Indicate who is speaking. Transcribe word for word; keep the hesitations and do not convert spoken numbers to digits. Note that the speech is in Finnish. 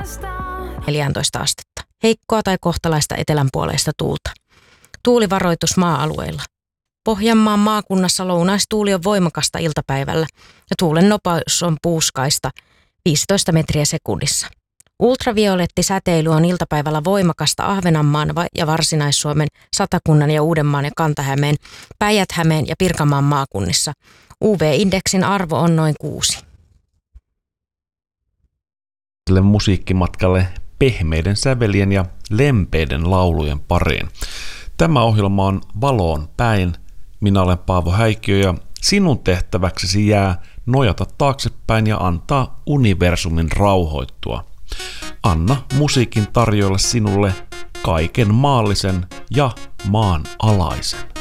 Speaker 1: neljätoista astetta. Heikkoa tai kohtalaista etelänpuoleista tuulta. Tuulivaroitus maa-alueilla. Pohjanmaan maakunnassa lounaistuuli on voimakasta iltapäivällä ja tuulen nopeus on puuskaista viisitoista metriä sekunnissa. Ultraviolettisäteily on iltapäivällä voimakasta Ahvenanmaan ja Varsinais-Suomen, Satakunnan ja Uudenmaan ja Kanta-Hämeen, Päijät-Hämeen ja Pirkanmaan maakunnissa. U V-indeksin arvo on noin kuusi.
Speaker 2: Musiikkimatkalle pehmeiden sävelien ja lempeiden laulujen pariin. Tämä ohjelma on Valoon päin. Minä olen Paavo Häikkiö ja sinun tehtäväksesi jää nojata taaksepäin ja antaa universumin rauhoittua. Anna musiikin tarjoilla sinulle kaiken maallisen ja maanalaisen.